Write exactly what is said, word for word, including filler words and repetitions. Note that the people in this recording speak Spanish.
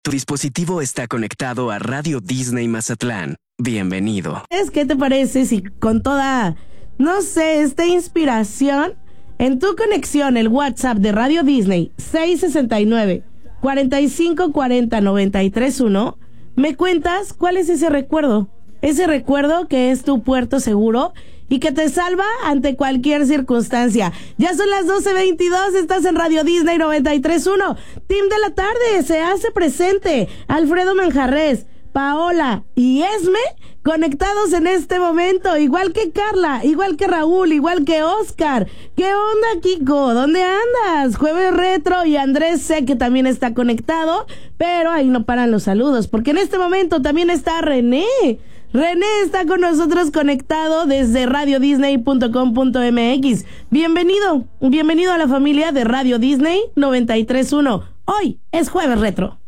Tu dispositivo está conectado a Radio Disney Mazatlán. Bienvenido. ¿Qué te parece si con toda, no sé, esta inspiración, en tu conexión, el WhatsApp de Radio Disney, seis sesenta y nueve, cuarenta y cinco cuarenta, noventa y tres uno, me cuentas cuál es ese recuerdo? Ese recuerdo que es tu puerto seguro y que te salva ante cualquier circunstancia. Ya son las doce veintidós, estás en Radio Disney noventa y tres uno. Team de la tarde se hace presente. Alfredo Manjarres, Paola y Esme conectados en este momento, igual que Carla, igual que Raúl, igual que Oscar. ¿Qué onda, Kiko? ¿Dónde andas? Jueves Retro y Andrés sé que también está conectado, pero ahí no paran los saludos, porque en este momento también está René. René está con nosotros conectado desde radio disney punto com punto m x. Bienvenido, bienvenido a la familia de Radio Disney noventa y tres uno. Hoy es Jueves Retro.